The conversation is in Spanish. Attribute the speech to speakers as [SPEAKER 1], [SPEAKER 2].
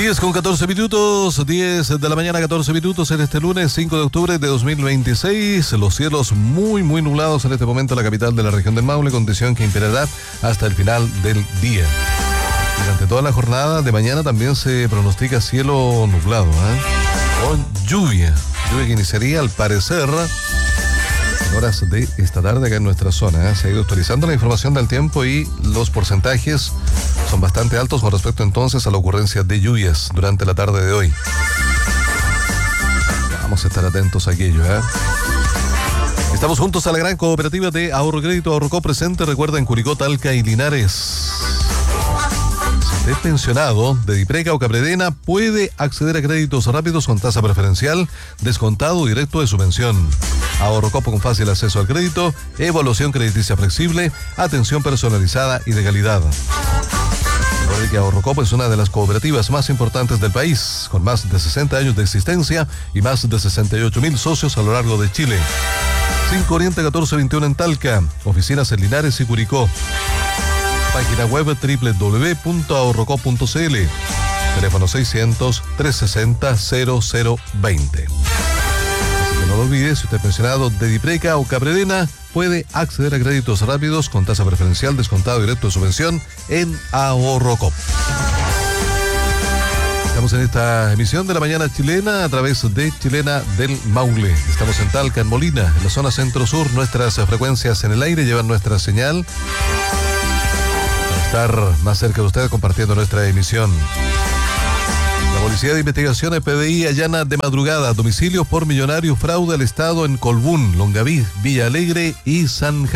[SPEAKER 1] 10:14 minutos, 10 de la mañana, 14 minutos en este lunes 5 de octubre de 2026. Los cielos muy nublados en este momento en la capital de la región del Maule, condición que imperará hasta el final del día. Durante toda la jornada de mañana también se pronostica cielo nublado, con lluvia que iniciaría al parecer en horas de esta tarde acá en nuestra zona. Se ha ido actualizando la información del tiempo y los porcentajes son bastante altos con respecto entonces a la ocurrencia de lluvias durante la tarde de hoy. Vamos a estar atentos a aquello, Estamos juntos a la gran cooperativa de Ahorro Crédito Ahorrocop presente, recuerda, en Curicó, Talca y Linares. Si usted es pensionado de Dipreca o Capredena, puede acceder a créditos rápidos con tasa preferencial, descontado directo de su pensión. Ahorrocop con fácil acceso al crédito, evaluación crediticia flexible, atención personalizada y de calidad. Recuerde que Ahorrocop es una de las cooperativas más importantes del país, con más de 60 años de existencia y más de 68.000 socios a lo largo de Chile. 5 Oriente 1421 en Talca, oficinas en Linares y Curicó. Página web www.ahorrocop.cl. Teléfono 600-360-0020. No lo olvide, si usted es pensionado de Dipreca o Capredena, puede acceder a créditos rápidos con tasa preferencial, descontado directo de su pensión en Ahorrocop. Estamos en esta emisión de la mañana chilena a través de Chilena del Maule. Estamos en Talca, en Molina, en la zona centro-sur. Nuestras frecuencias en el aire llevan nuestra señal para estar más cerca de usted compartiendo nuestra emisión. La Policía de Investigaciones PDI allana de madrugada domicilios por millonario fraude al Estado en Colbún, Longaví, Villa Alegre y San Javier.